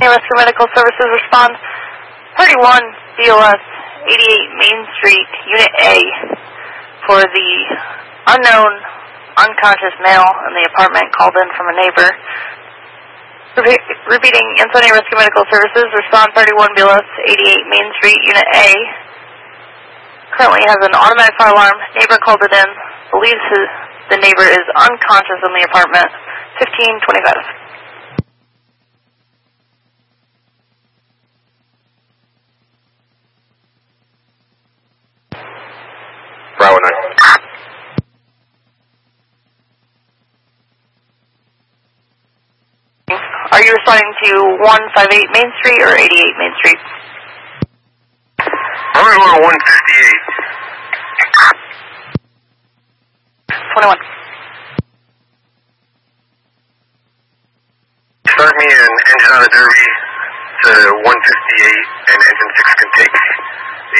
Rescue Medical Services respond. Party 1, BOS, 88 Main Street, Unit A, for the unknown, unconscious male in the apartment called in from a neighbor. Repeating, Ansonia Rescue Medical Services, respond Party 1, BOS, 88 Main Street, Unit A. Currently has an automatic fire alarm. Neighbor called it in. Believes the neighbor is unconscious in the apartment. 1525. Bravo 9. Are you responding to 158 Main Street or 88 Main Street? I'm going to go to 158. 21. Start me an engine on the Derby to 158 and engine